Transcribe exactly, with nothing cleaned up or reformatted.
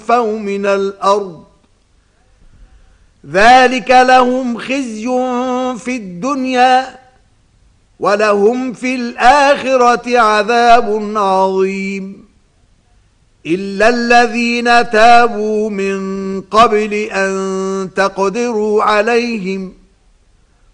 ينفوا من الأرض ذلك لهم خزي في الدنيا ولهم في الآخرة عذاب عظيم إلا الذين تابوا من قبل أن تقدروا عليهم